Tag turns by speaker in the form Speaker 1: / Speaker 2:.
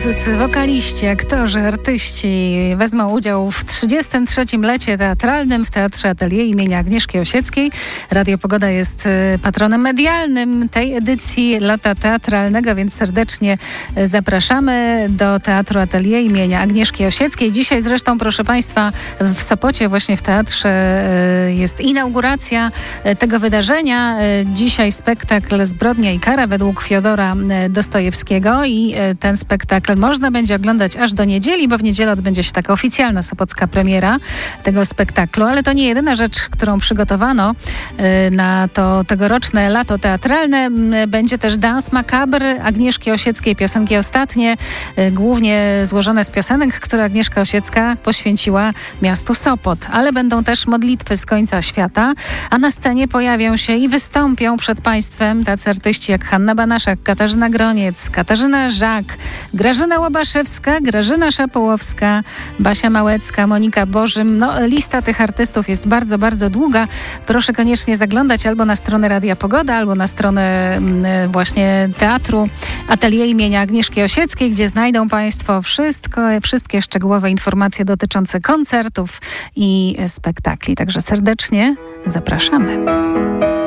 Speaker 1: muzycy, wokaliści, aktorzy, artyści wezmą udział w 33. lecie teatralnym w Teatrze Atelier imienia Agnieszki Osieckiej. Radio Pogoda jest patronem medialnym tej edycji Lata Teatralnego, więc serdecznie zapraszamy do Teatru Atelier imienia Agnieszki Osieckiej. Dzisiaj zresztą, proszę Państwa, w Sopocie właśnie w teatrze jest inauguracja tego wydarzenia. Dzisiaj spektakl Zbrodnia i kara według Fiodora Dostojewskiego i ten spektakl można będzie oglądać aż do niedzieli, bo w niedzielę odbędzie się taka oficjalna sopocka premiera tego spektaklu, ale to nie jedyna rzecz, którą przygotowano na to tegoroczne lato teatralne. Będzie też Dans Macabre Agnieszki Osieckiej, piosenki ostatnie, głównie złożone z piosenek, które Agnieszka Osiecka poświęciła miastu Sopot, ale będą też modlitwy z końca świata, a na scenie pojawią się i wystąpią przed Państwem tacy artyści jak Hanna Banaszak, Katarzyna Groniec, Katarzyna Żak, Grażyna Łobaszewska, Grażyna Szapołowska, Basia Małecka, Monika Bożym. Lista tych artystów jest bardzo, bardzo długa. Proszę koniecznie zaglądać albo na stronę Radia Pogoda, albo na stronę właśnie Teatru Atelier imienia Agnieszki Osieckiej, gdzie znajdą Państwo wszystkie szczegółowe informacje dotyczące koncertów i spektakli. Także serdecznie zapraszamy.